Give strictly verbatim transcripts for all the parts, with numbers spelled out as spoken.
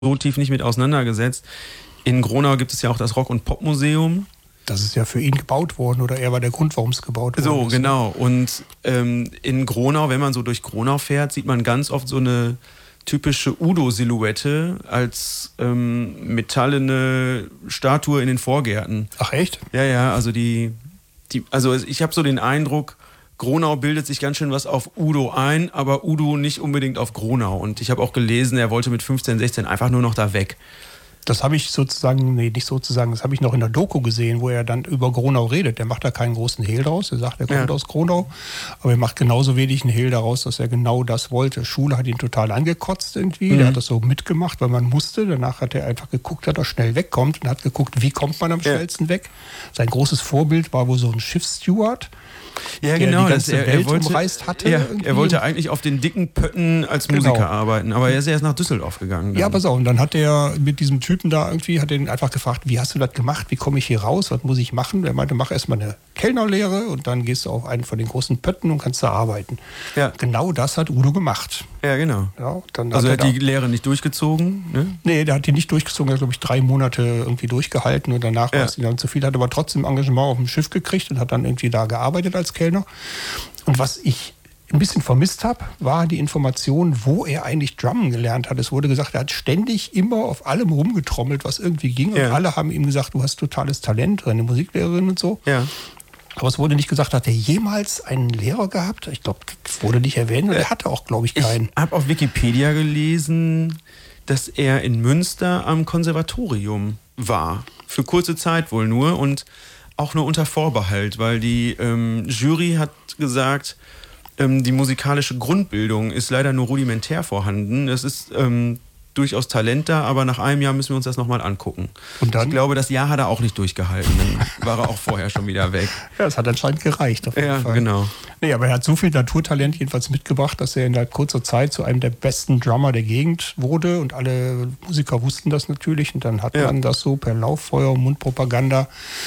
so tief nicht mit auseinandergesetzt. In Gronau gibt es ja auch das Rock- und Popmuseum. Das ist ja für ihn gebaut worden, oder er war der Grund, warum es gebaut wurde. So, genau. Und ähm, in Gronau, wenn man so durch Gronau fährt, sieht man ganz oft so eine typische Udo-Silhouette als ähm, metallene Statue in den Vorgärten. Ach echt? Ja, ja, also die, die also ich habe so den Eindruck, Gronau bildet sich ganz schön was auf Udo ein, aber Udo nicht unbedingt auf Gronau. Und ich habe auch gelesen, er wollte mit fünfzehn, sechzehn einfach nur noch da weg. Das habe ich sozusagen, nee, nicht sozusagen, das habe ich noch in der Doku gesehen, wo er dann über Gronau redet. Der macht da keinen großen Hehl draus. Er sagt, er kommt ja. aus Gronau, aber er macht genauso wenig einen Hehl daraus, dass er genau das wollte. Schule hat ihn total angekotzt irgendwie. Mhm. Der hat das so mitgemacht, weil man musste. Danach hat er einfach geguckt, dass er schnell wegkommt und hat geguckt, wie kommt man am ja. schnellsten weg. Sein großes Vorbild war wohl so ein Schiffssteward. Ja, genau, die ganze dass er, Welt er wollte, umreist hatte. Ja, er wollte eigentlich auf den dicken Pötten als Musiker genau. arbeiten, aber er ist erst nach Düsseldorf gegangen. Dann. Ja, pass auf, und dann hat er mit diesem Typen da irgendwie, hat ihn einfach gefragt, wie hast du das gemacht, wie komme ich hier raus, was muss ich machen? Er meinte, mach erstmal eine Kellnerlehre und dann gehst du auf einen von den großen Pötten und kannst da arbeiten. Ja. Genau das hat Udo gemacht. Ja, genau. Ja, dann also hat er hat die Lehre nicht durchgezogen? Ne? Nee, der hat die nicht durchgezogen, er hat, glaube ich, drei Monate irgendwie durchgehalten und danach ja. war es ihm dann zu viel, hat aber trotzdem Engagement auf dem Schiff gekriegt und hat dann irgendwie da gearbeitet als Kellner. Und was ich ein bisschen vermisst habe, war die Information, wo er eigentlich Drummen gelernt hat. Es wurde gesagt, er hat ständig immer auf allem rumgetrommelt, was irgendwie ging. Ja. Und alle haben ihm gesagt, du hast totales Talent, eine Musiklehrerin und so. Ja. Aber es wurde nicht gesagt, hat er jemals einen Lehrer gehabt? Ich glaube, das wurde nicht erwähnt und er hatte auch, glaube ich, keinen. Ich habe auf Wikipedia gelesen, dass er in Münster am Konservatorium war. Für kurze Zeit wohl nur und auch nur unter Vorbehalt, weil die ähm, Jury hat gesagt, ähm, die musikalische Grundbildung ist leider nur rudimentär vorhanden. Es ist ähm, durchaus Talent da, aber nach einem Jahr müssen wir uns das nochmal angucken. Und dann? Ich glaube, das Jahr hat er auch nicht durchgehalten. Dann war er auch vorher schon wieder weg. Ja, das hat anscheinend gereicht. Auf jeden ja, Fall. genau. Nee, aber er hat so viel Naturtalent jedenfalls mitgebracht, dass er in kurzer Zeit zu einem der besten Drummer der Gegend wurde. Und alle Musiker wussten das natürlich. Und dann hat ja. man das so per Lauffeuer und Mundpropaganda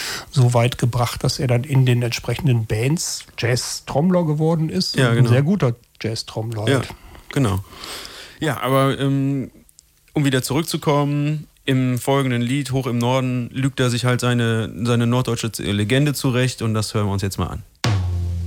so weit gebracht, dass er dann in den entsprechenden Bands Jazz-Trommler geworden ist. Ja, genau. Ein sehr guter Jazz-Trommler. Ja, halt. genau. Ja, aber ähm, um wieder zurückzukommen, im folgenden Lied, Hoch im Norden, lügt er sich halt seine, seine norddeutsche Legende zurecht und das hören wir uns jetzt mal an.